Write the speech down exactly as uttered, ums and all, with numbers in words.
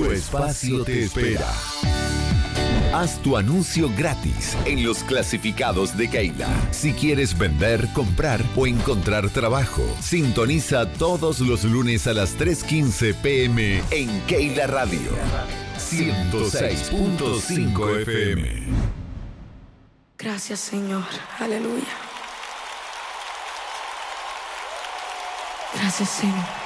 Tu espacio te espera. Haz tu anuncio gratis en los clasificados de Keila. Si quieres vender, comprar o encontrar trabajo, sintoniza todos los lunes a las tres quince pm en Keila Radio ciento seis punto cinco F M. Gracias, Señor. Aleluya. Gracias, Señor.